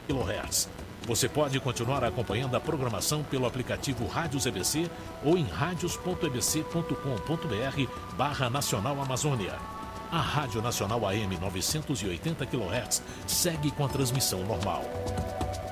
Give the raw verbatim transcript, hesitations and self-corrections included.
quilohertz. Você pode continuar acompanhando a programação pelo aplicativo Rádios E B C ou em radios ponto e b c ponto com ponto b r barra Nacional Amazônia. A Rádio Nacional A M novecentos e oitenta quilohertz segue com a transmissão normal.